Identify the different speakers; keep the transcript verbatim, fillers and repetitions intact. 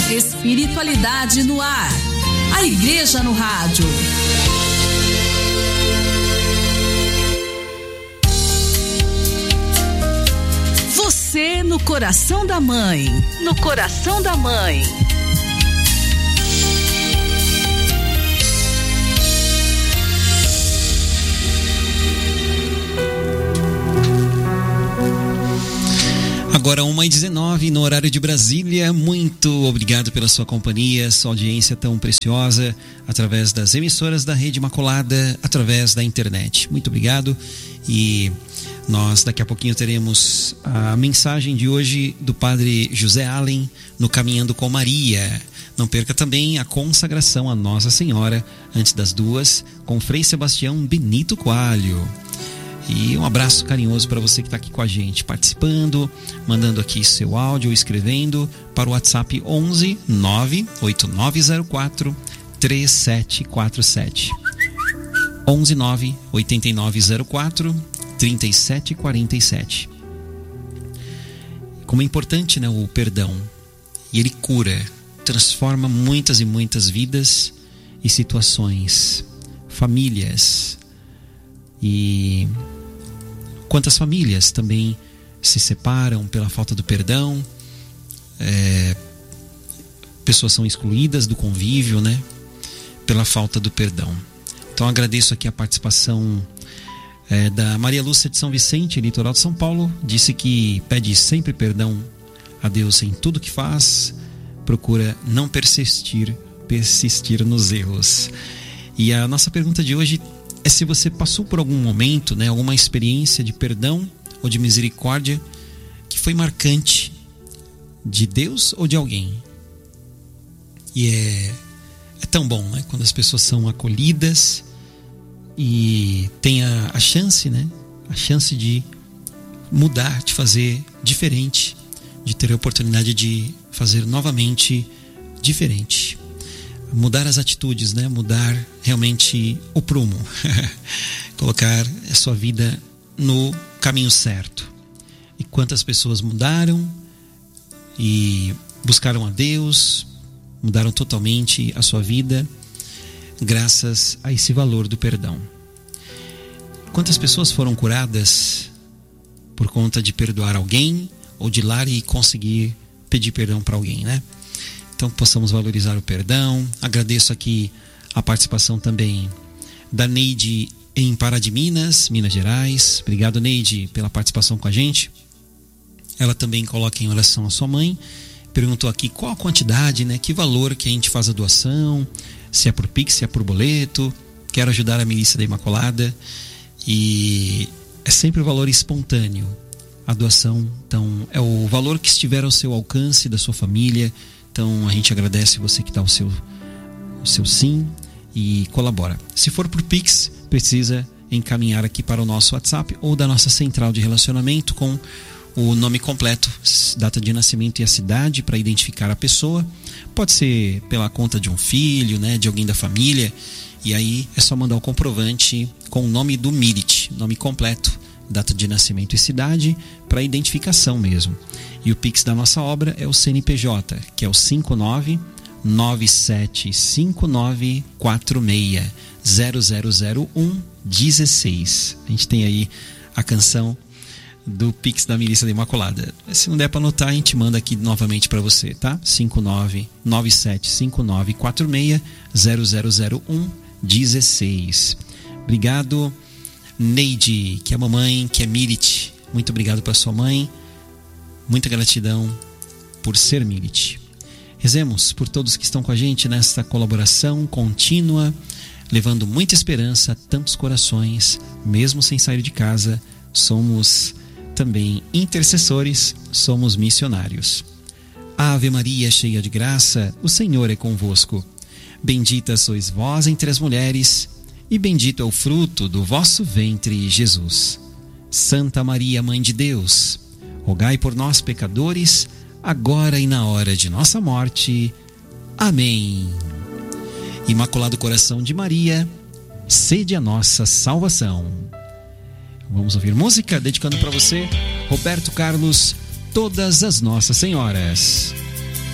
Speaker 1: Espiritualidade no ar. A Igreja no Rádio. Você no coração da mãe. No coração da mãe.
Speaker 2: Agora uma e dezenove no horário de Brasília. Muito obrigado pela sua companhia, sua audiência tão preciosa através das emissoras da Rede Imaculada, através da internet. Muito obrigado. E nós daqui a pouquinho teremos a mensagem de hoje do Padre José Allen no Caminhando com Maria. Não perca também a consagração a Nossa Senhora antes das duas com Frei Sebastião Benito Coalho. E um abraço carinhoso para você que está aqui com a gente, participando, mandando aqui seu áudio ou escrevendo para o WhatsApp onze nove oito nove zero quatro três sete quatro sete. onze nove oito nove zero quatro três sete quatro sete. Como é importante, né, o perdão. E ele cura, transforma muitas e muitas vidas e situações, famílias. E quantas famílias também se separam pela falta do perdão, é, pessoas são excluídas do convívio, né, pela falta do perdão. Então agradeço aqui a participação é, da Maria Lúcia de São Vicente, litoral de São Paulo. Disse que pede sempre perdão a Deus em tudo que faz, procura não persistir, persistir nos erros. E a nossa pergunta de hoje é se você passou por algum momento, né, alguma experiência de perdão ou de misericórdia que foi marcante, de Deus ou de alguém. E é, é tão bom, né, quando as pessoas são acolhidas e tem a, a chance, né, a chance de mudar, de fazer diferente, de ter a oportunidade de fazer novamente diferente. Mudar as atitudes, né? Mudar realmente o prumo. Colocar a sua vida no caminho certo. E quantas pessoas mudaram e buscaram a Deus, mudaram totalmente a sua vida graças a esse valor do perdão. Quantas pessoas foram curadas por conta de perdoar alguém ou de ir lá e conseguir pedir perdão para alguém, né? Então possamos valorizar o perdão. Agradeço aqui a participação também da Neide em Pará de Minas, Minas Gerais. Obrigado, Neide, pela participação com a gente. Ela também coloca em oração a sua mãe. Perguntou aqui qual a quantidade, né? Que valor que a gente faz a doação, se é por Pix, se é por boleto. Quero ajudar a Milícia da Imaculada. E é sempre o valor espontâneo, a doação. Então é o valor que estiver ao seu alcance, da sua família. Então a gente agradece você que dá o seu, o seu sim e colabora. Se for por Pix, precisa encaminhar aqui para o nosso WhatsApp ou da nossa central de relacionamento com o nome completo, data de nascimento e a cidade para identificar a pessoa. Pode ser pela conta de um filho, né, de alguém da família. E aí é só mandar o comprovante com o nome do Mirit, nome completo, data de nascimento e cidade, para identificação mesmo. E o Pix da nossa obra é o C N P J, que é o cinco nove nove sete cinco nove quatro seis zero zero zero um um seis. A gente tem aí a canção do Pix da Milícia da Imaculada. Se não der para anotar, a gente manda aqui novamente para você, tá? cinco nove nove sete cinco nove quatro seis zero zero zero um um seis. Obrigado, Neide, que é a mamãe, que é Mirit. Muito obrigado para sua mãe. Muita gratidão por ser Mirit. Rezemos por todos que estão com a gente nesta colaboração contínua, levando muita esperança a tantos corações, mesmo sem sair de casa. Somos também intercessores, somos missionários. Ave Maria, cheia de graça, o Senhor é convosco. Bendita sois vós entre as mulheres, e bendito é o fruto do vosso ventre, Jesus. Santa Maria, Mãe de Deus, rogai por nós, pecadores, agora e na hora de nossa morte. Amém. Imaculado Coração de Maria, sede a nossa salvação. Vamos ouvir música dedicando para você, Roberto Carlos, Todas as Nossas Senhoras.